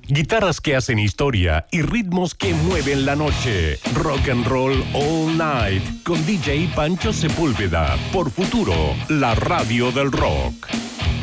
Guitarras que hacen historia y ritmos que mueven la noche. Rock and Roll All Night con DJ Pancho Sepúlveda por Futuro, la radio del rock.